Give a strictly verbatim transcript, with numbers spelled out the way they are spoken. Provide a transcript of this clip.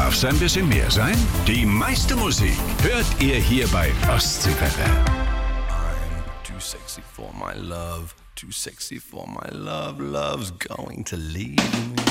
Darf's ein bisschen mehr sein? Die meiste Musik hört ihr hier bei Ostseewelle. I'm too sexy for my love, too sexy for my love, love's going to leave me.